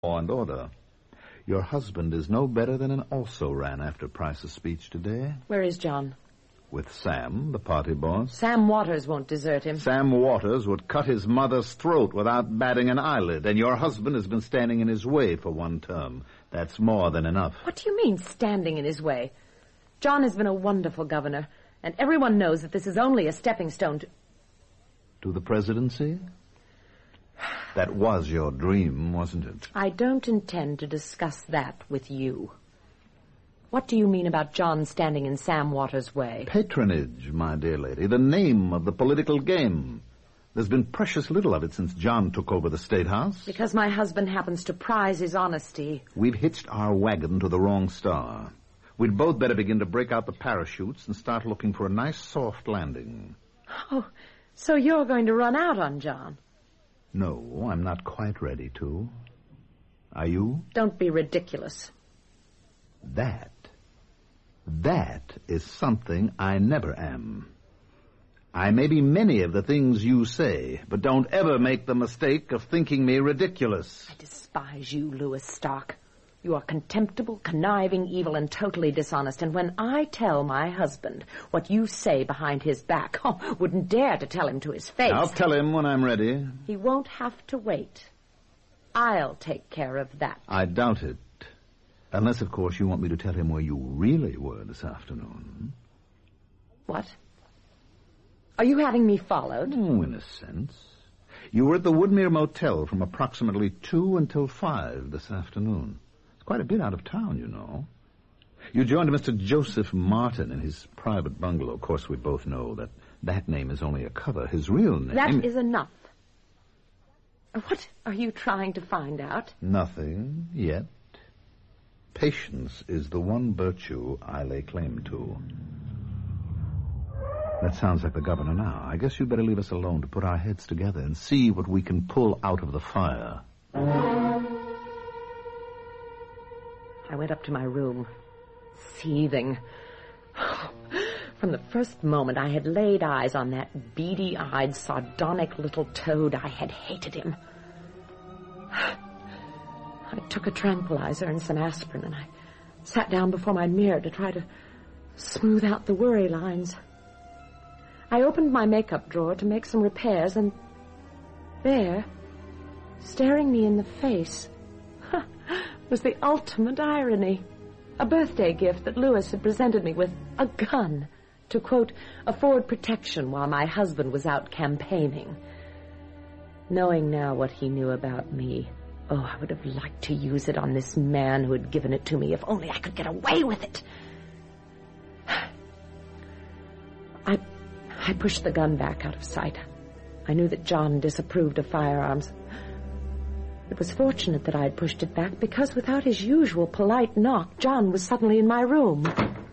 Law and order. Your husband is no better than an also-ran after Price's speech today. Where is John? With Sam, the party boss. Sam Waters won't desert him. Sam Waters would cut his mother's throat without batting an eyelid, and your husband has been standing in his way for one term. That's more than enough. What do you mean, standing in his way? John has been a wonderful governor, and everyone knows that this is only a stepping stone to... To the presidency? That was your dream, wasn't it? I don't intend to discuss that with you. What do you mean about John standing in Sam Waters' way? Patronage, my dear lady, the name of the political game. There's been precious little of it since John took over the State House. Because my husband happens to prize his honesty. We've hitched our wagon to the wrong star. We'd both better begin to break out the parachutes and start looking for a nice soft landing. Oh, so you're going to run out on John? No, I'm not quite ready to. Are you? Don't be ridiculous. That is something I never am. I may be many of the things you say, but don't ever make the mistake of thinking me ridiculous. I despise you, Louis Stark. You are contemptible, conniving, evil, and totally dishonest. And when I tell my husband what you say behind his back, wouldn't dare to tell him to his face. I'll tell him when I'm ready. He won't have to wait. I'll take care of that. I doubt it. Unless, of course, you want me to tell him where you really were this afternoon. What? Are you having me followed? Oh, in a sense. You were at the Woodmere Motel from approximately 2 until 5 this afternoon. It's quite a bit out of town, you know. You joined Mr. Joseph Martin in his private bungalow. Of course, we both know that that name is only a cover. His real name... That is enough. What are you trying to find out? Nothing yet. Patience is the one virtue I lay claim to. That sounds like the governor now. I guess you'd better leave us alone to put our heads together and see what we can pull out of the fire. I went up to my room, seething. From the first moment I had laid eyes on that beady-eyed, sardonic little toad, I had hated him. I took a tranquilizer and some aspirin, and I sat down before my mirror to try to smooth out the worry lines. I opened my makeup drawer to make some repairs, and there, staring me in the face, was the ultimate irony. A birthday gift that Louis had presented me with, a gun, to, quote, afford protection while my husband was out campaigning. Knowing now what he knew about me, I would have liked to use it on this man who had given it to me, if only I could get away with it. I pushed the gun back out of sight. I knew that John disapproved of firearms. It was fortunate that I had pushed it back, because without his usual polite knock, John was suddenly in my room.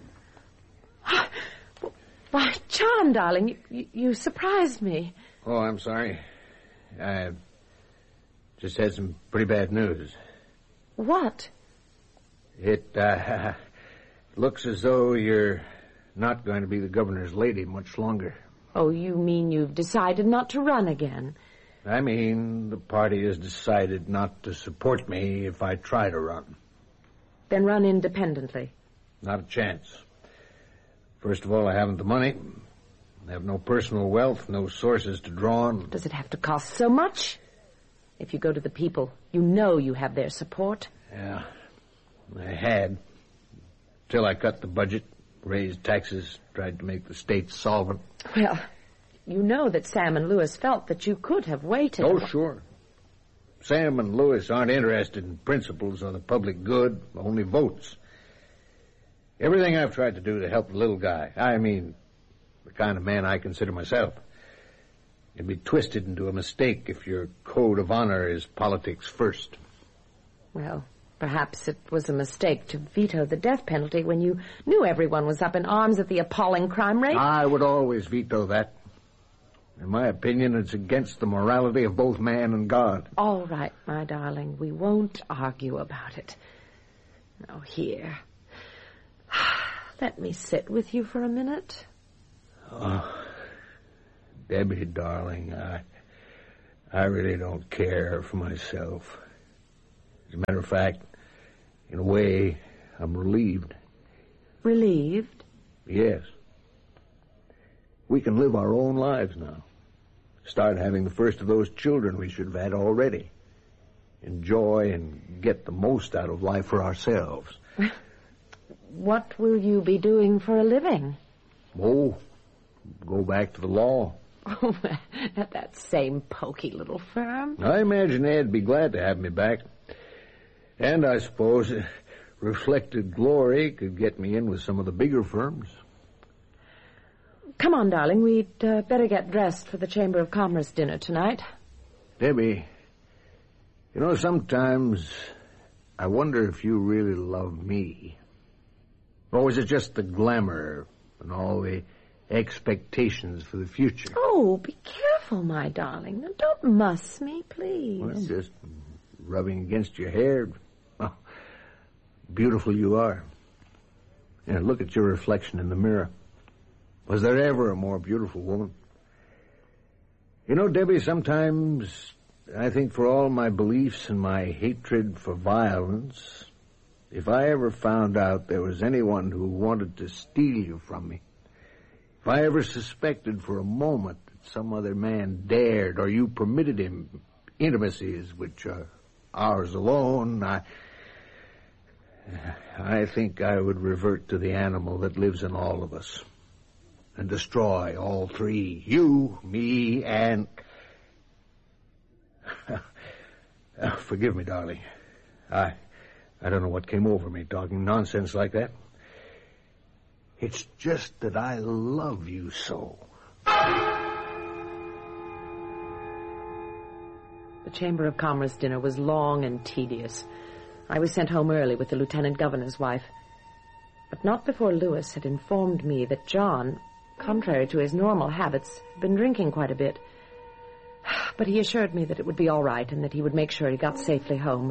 Why, John, darling, you surprised me. Oh, I'm sorry. I just had some pretty bad news. What? It looks as though you're not going to be the governor's lady much longer. Oh, you mean you've decided not to run again? I mean, the party has decided not to support me if I try to run. Then run independently. Not a chance. First of all, I haven't the money. I have no personal wealth, no sources to draw on. Does it have to cost so much? If you go to the people, you know you have their support. Yeah, I had. Till I cut the budget, raised taxes, tried to make the state solvent. Well, you know that Sam and Louis felt that you could have waited. Oh, sure. Sam and Louis aren't interested in principles or the public good, only votes. Everything I've tried to do to help the little guy, I mean, the kind of man I consider myself, can be twisted into a mistake if your code of honor is politics first. Well, perhaps it was a mistake to veto the death penalty when you knew everyone was up in arms at the appalling crime rate. I would always veto that. In my opinion, it's against the morality of both man and God. All right, my darling, we won't argue about it. Now, here. Let me sit with you for a minute. Oh, Debbie, darling, I really don't care for myself. fact, in a way, I'm relieved. Relieved? Yes. We can live our own lives now. Start having the first of those children we should have had already. Enjoy and get the most out of life for ourselves. What will you be doing for a living? Oh, go back to the law. Oh, at that same poky little firm? I imagine Ed'd be glad to have me back. And I suppose reflected glory could get me in with some of the bigger firms. Come on, darling. We'd better get dressed for the Chamber of Commerce dinner tonight. Debbie, you know, sometimes I wonder if you really love me. Or is it just the glamour and all the expectations for the future? Oh, be careful, my darling. Now, don't muss me, please. Well, just rubbing against your hair. Oh, beautiful you are. Yeah, look at your reflection in the mirror. Was there ever a more beautiful woman? You know, Debbie, sometimes I think for all my beliefs and my hatred for violence, if I ever found out there was anyone who wanted to steal you from me, if I ever suspected for a moment that some other man dared or you permitted him intimacies which are ours alone, I think I would revert to the animal that lives in all of us and destroy all three, you, me, and... Forgive me, darling. I don't know what came over me talking nonsense like that. It's just that I love you so. The Chamber of Commerce dinner was long and tedious. I was sent home early with the lieutenant governor's wife. But not before Louis had informed me that John, contrary to his normal habits, had been drinking quite a bit. But he assured me that it would be all right and that he would make sure he got safely home.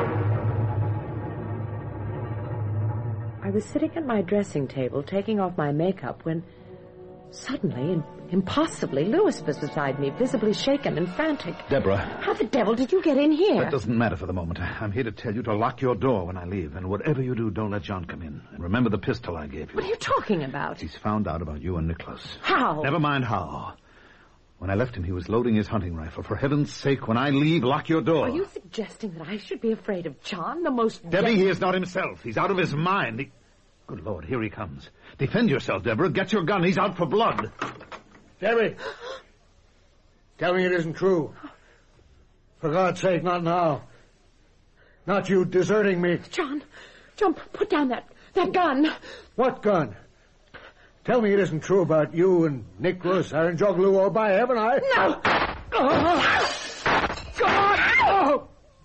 I was sitting at my dressing table taking off my makeup when suddenly and impossibly Louis was beside me, visibly shaken and frantic. Deborah. How the devil did you get in here? That doesn't matter for the moment. I'm here to tell you to lock your door when I leave, and whatever you do, don't let John come in. And remember the pistol I gave you. What are you talking about? He's found out about you and Nicholas. How? Never mind how. When I left him, he was loading his hunting rifle. For heaven's sake, when I leave, lock your door. Are you suggesting that I should be afraid of John, the most... Debbie, he is not himself. He's out of his mind. Good Lord, here he comes. Defend yourself, Deborah. Get your gun. He's out for blood. Debbie, tell me it isn't true. For God's sake, not now. Not you deserting me. John, put down that gun. What gun? Tell me it isn't true about you and Nicholas Aranjoglu, or by heaven, I... No! God!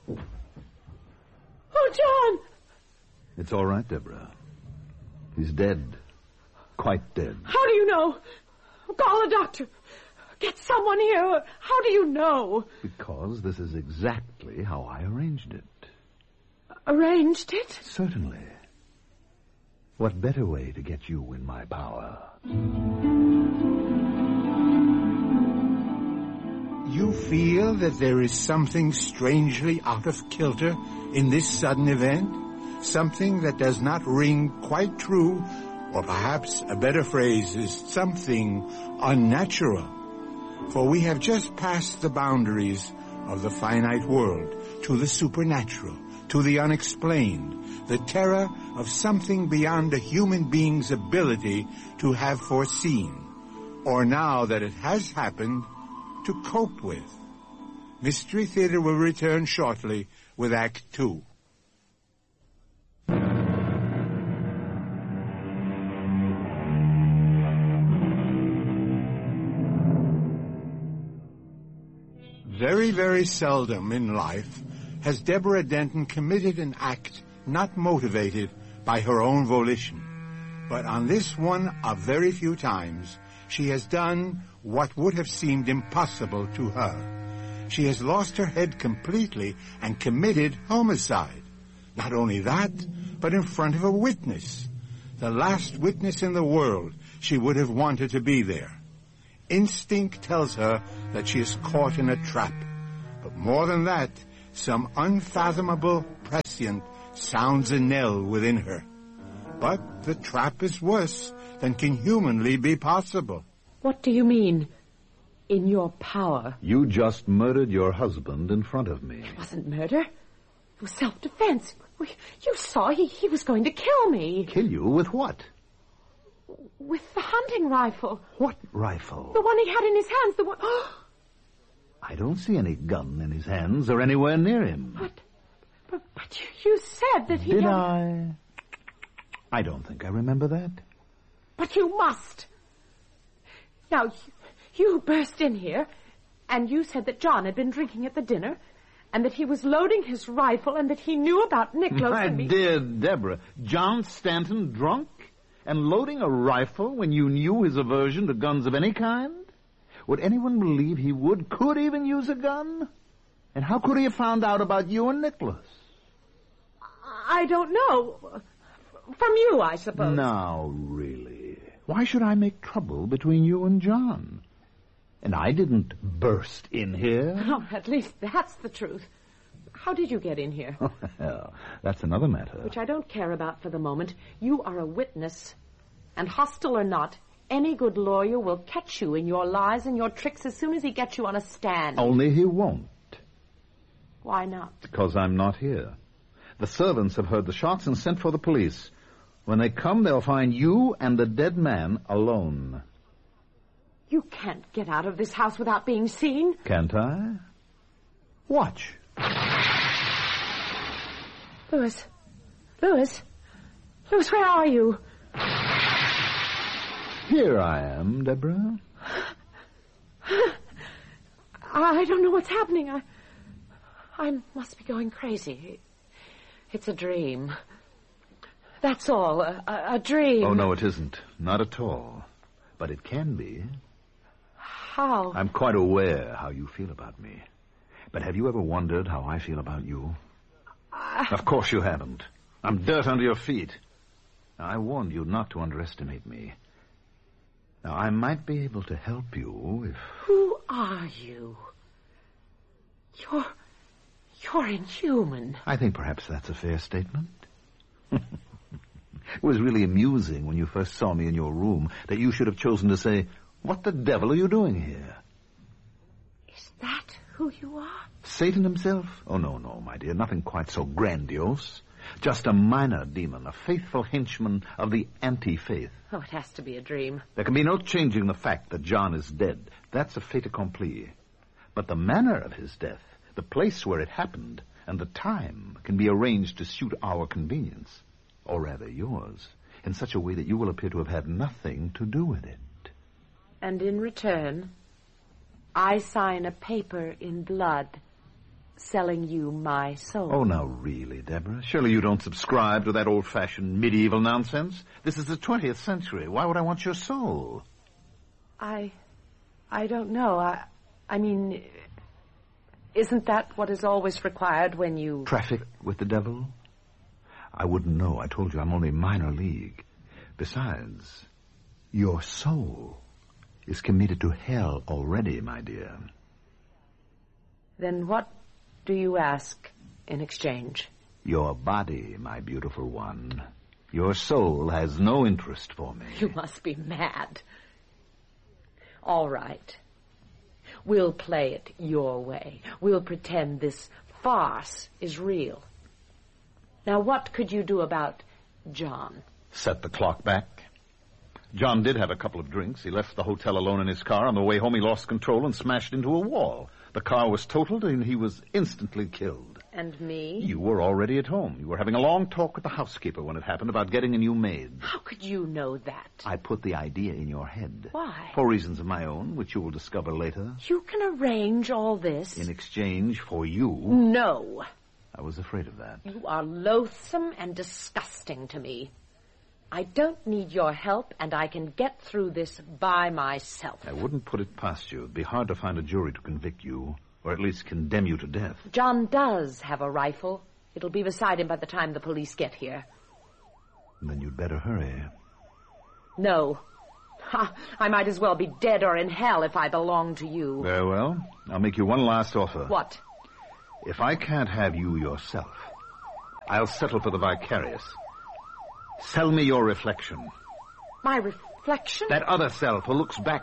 Oh, John! It's all right, Deborah. He's dead. Quite dead. How do you know? Call a doctor. Get someone here. How do you know? Because this is exactly how I arranged it. Arranged it? Certainly. What better way to get you in my power? You feel that there is something strangely out of kilter in this sudden event? Something that does not ring quite true, or perhaps a better phrase is something unnatural. For we have just passed the boundaries of the finite world to the supernatural, to the unexplained, the terror of something beyond a human being's ability to have foreseen, or now that it has happened, to cope with. Mystery Theater will return shortly with Act 2. Very, very seldom in life has Deborah Denton committed an act not motivated by her own volition. But on this one of very few times, she has done what would have seemed impossible to her. She has lost her head completely and committed homicide. Not only that, but in front of a witness. The last witness in the world she would have wanted to be there. Instinct tells her that she is caught in a trap. But more than that, some unfathomable presence insouciant sounds a knell within her. But the trap is worse than can humanly be possible. What do you mean, in your power? You just murdered your husband in front of me. It wasn't murder. It was self-defense. You saw he was going to kill me. Kill you with what? With the hunting rifle. What rifle? The one he had in his hands, the one... I don't see any gun in his hands or anywhere near him. But you said that he Did had... I don't think I remember that. But you must. Now, you burst in here, and you said that John had been drinking at the dinner, and that he was loading his rifle, and that he knew about Nicholas My and me. dear Deborah, John Stanton drunk and loading a rifle when you knew his aversion to guns of any kind? Would anyone believe he could even use a gun? And how could he have found out about you and Nicholas? I don't know. From you, I suppose. Now, really, why should I make trouble between you and John? And I didn't burst in here. Oh, at least that's the truth. How did you get in here? Well, that's another matter. Which I don't care about for the moment. You are a witness. And hostile or not, any good lawyer will catch you in your lies and your tricks as soon as he gets you on a stand. Only he won't. Why not? Because I'm not here. The servants have heard the shots and sent for the police. When they come, they'll find you and the dead man alone. You can't get out of this house without being seen. Can't I? Watch. Louis, where are you? Here I am, Deborah. I don't know what's happening. I must be going crazy. It's a dream. That's all, a dream. Oh, no, it isn't. Not at all. But it can be. How? I'm quite aware how you feel about me. But have you ever wondered how I feel about you? Of course you haven't. I'm dirt under your feet. Now, I warned you not to underestimate me. Now, I might be able to help you if... Who are you? You're inhuman. I think perhaps that's a fair statement. It was really amusing when you first saw me in your room that you should have chosen to say, "What the devil are you doing here?" Is that who you are? Satan himself? Oh, no, my dear, nothing quite so grandiose. Just a minor demon, a faithful henchman of the anti-faith. Oh, it has to be a dream. There can be no changing the fact that John is dead. That's a fait accompli. But the manner of his death, the place where it happened, and the time can be arranged to suit our convenience, or rather yours, in such a way that you will appear to have had nothing to do with it. And in return, I sign a paper in blood selling you my soul. Oh, now really, Deborah, surely you don't subscribe to that old-fashioned medieval nonsense? This is the 20th century. Why would I want your soul? I don't know. I mean, isn't that what is always required when you... Traffic with the devil? I wouldn't know. I told you I'm only minor league. Besides, your soul is committed to hell already, my dear. Then what do you ask in exchange? Your body, my beautiful one. Your soul has no interest for me. You must be mad. All right. We'll play it your way. We'll pretend this farce is real. Now, what could you do about John? Set the clock back. John did have a couple of drinks. He left the hotel alone in his car. On the way home, he lost control and smashed into a wall. The car was totaled, and he was instantly killed. And me? You were already at home. You were having a long talk with the housekeeper when it happened about getting a new maid. How could you know that? I put the idea in your head. Why? For reasons of my own, which you will discover later. You can arrange all this? In exchange for you. No. I was afraid of that. You are loathsome and disgusting to me. I don't need your help, and I can get through this by myself. I wouldn't put it past you. It'd be hard to find a jury to convict you, or at least condemn you to death. John does have a rifle. It'll be beside him by the time the police get here. Then you'd better hurry. No. I might as well be dead or in hell if I belong to you. Very well. I'll make you one last offer. What? If I can't have you yourself, I'll settle for the vicarious. Sell me your reflection. My reflection? That other self who looks back